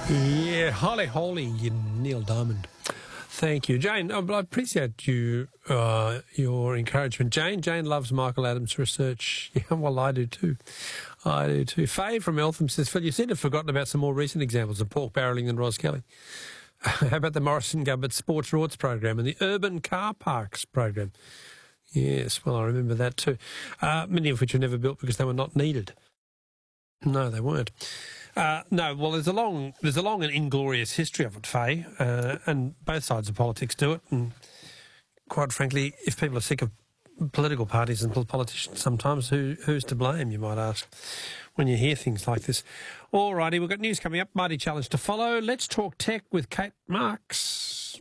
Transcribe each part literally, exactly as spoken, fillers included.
Yeah, holy, holy, Neil Diamond. Thank you, Jane. I appreciate you, uh, your encouragement, Jane. Jane loves Michael Adams' research. Yeah, well, I do too. I do too. Faye from Eltham says, Phil, you seem to have forgotten about some more recent examples of pork barrelling than Ros Kelly. How about the Morrison government Sports Rorts program and the Urban Car Parks program? Yes, well, I remember that too. Uh, many of which were never built because they were not needed. No, they weren't. Uh, no, well, there's a long, there's a long and inglorious history of it, Faye, uh, and both sides of politics do it. And quite frankly, if people are sick of political parties and politicians, sometimes who who's to blame? You might ask when you hear things like this. All righty, we've got news coming up. Mighty challenge to follow. Let's talk tech with Kate Marks.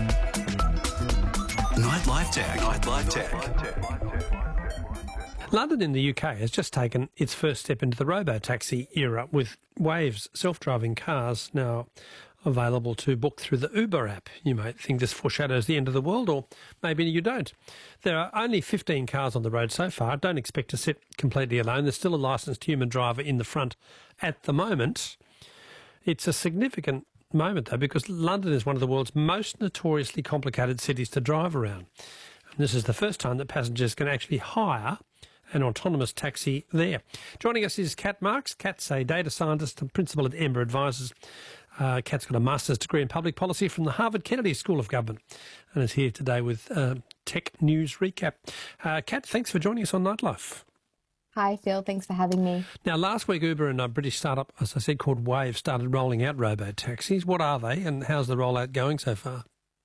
Nightlife Tech. Nightlife Tech. London in the U K has just taken its first step into the robo-taxi era, with Wave's self-driving cars now available to book through the Uber app. You might think this foreshadows the end of the world, or maybe you don't. There are only fifteen cars on the road so far. Don't expect to sit completely alone. There's still a licensed human driver in the front at the moment. It's a significant moment, though, because London is one of the world's most notoriously complicated cities to drive around. And this is the first time that passengers can actually hire an autonomous taxi there. Joining us is Kat Marks. Kat's a data scientist and principal at Ember Advisors. Uh, Kat's got a master's degree in public policy from the Harvard Kennedy School of Government and is here today with uh, Tech News Recap. Uh, Kat, thanks for joining us on Nightlife. Hi, Phil. Thanks for having me. Now, last week, Uber and a British startup, as I said, called Wave, started rolling out robo-taxis. What are they and how's the rollout going so far?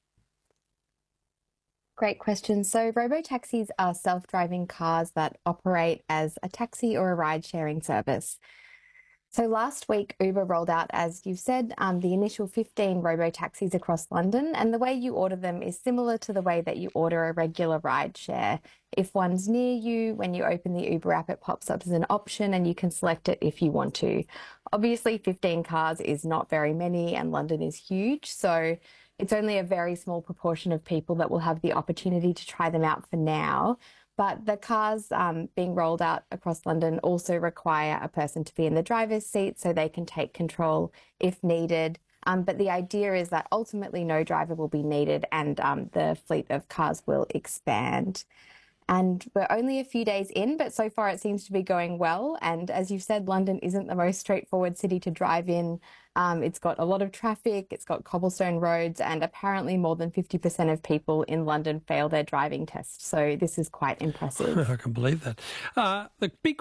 Great question. So robo-taxis are self-driving cars that operate as a taxi or a ride-sharing service. So last week, Uber rolled out, as you said, um, the initial fifteen robo-taxis across London, and the way you order them is similar to the way that you order a regular ride share. If one's near you, when you open the Uber app, it pops up as an option and you can select it if you want to. Obviously, fifteen cars is not very many and London is huge, so it's only a very small proportion of people that will have the opportunity to try them out for now. But the cars um, being rolled out across London also require a person to be in the driver's seat so they can take control if needed. Um, but the idea is that ultimately no driver will be needed and um, the fleet of cars will expand. And we're only a few days in, but so far it seems to be going well. And as you've said, London isn't the most straightforward city to drive in. Um, it's got a lot of traffic, it's got cobblestone roads, and apparently more than fifty percent of people in London fail their driving test. So this is quite impressive. I can believe that. Uh, the big